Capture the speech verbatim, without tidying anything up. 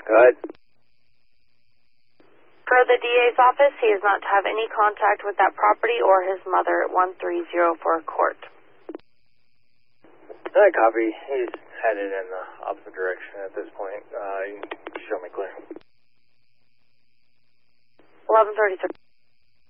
Go ahead. Per the D A's office, he is not to have any contact with that property or his mother at one three zero four Court. I copy. He's headed in the opposite direction at this point. Uh, you can show me clear. eleven thirty-three.